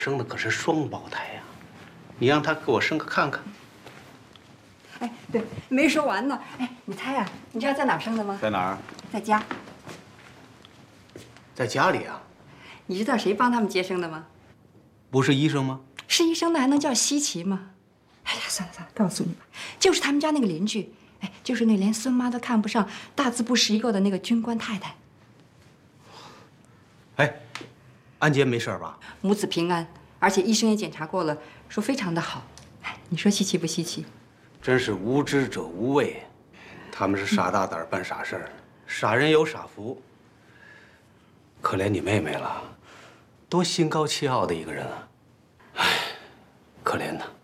生的可是双胞胎呀，你让他给我生个看看。 哎，对，没说完呢。哎，你猜呀，你知道在哪儿生的吗？ 在哪儿？ 在家。 在家里啊？ 你知道谁帮他们接生的吗？ 不是医生吗？ 是医生，那还能叫稀奇吗？哎呀，算了算了，告诉你吧，就是他们家那个邻居，哎，就是那连孙妈都看不上、大字不识一个的那个军官太太。 哎，安杰没事吧？ 母子平安，而且医生也检查过了，说非常的好。哎，你说稀奇不稀奇？ 真是无知者无畏，他们是傻大胆办傻事儿，傻人有傻福。可怜你妹妹了，多心高气傲的一个人啊！哎，可怜她。